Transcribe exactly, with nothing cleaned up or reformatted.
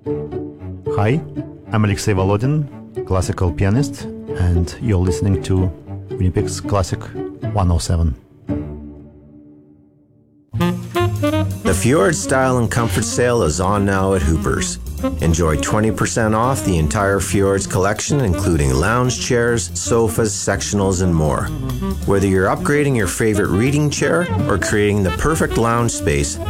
Hi, I'm Alexey Volodin, classical pianist, and you're listening to Winnipeg's Classic one oh seven. The Fjord Style and Comfort Sale is on now at Hooper's. Enjoy twenty percent off the entire Fjords collection, including lounge chairs, sofas, sectionals, and more. Whether you're upgrading your favorite reading chair or creating the perfect lounge space,